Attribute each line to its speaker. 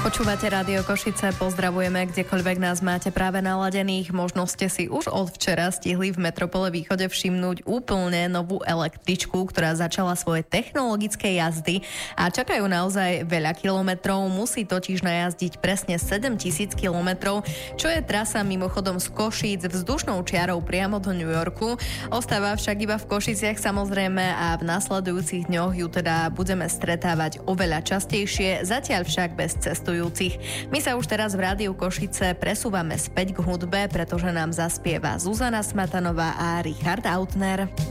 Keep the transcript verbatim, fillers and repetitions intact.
Speaker 1: Počúvate Rádio Košice, pozdravujeme, kdekoľvek nás máte práve naladených. Možno ste si už od včera stihli v Metropole Východe všimnúť úplne novú električku, ktorá začala svoje technologické jazdy a čakajú naozaj veľa kilometrov. Musí totiž najazdiť presne sedemtisíc kilometrov, čo je trasa mimochodom z Košíc vzdušnou čiarou priamo do New Yorku. Ostáva však iba v Košiciach samozrejme a v nasledujúcich dňoch ju teda budeme stretávať oveľa častejšie, zatiaľ však bez cestujúcich. My sa už teraz v Rádiu Košice presúvame späť k hudbe, pretože nám zaspieva Zuzana Smatanová a Richard Autner.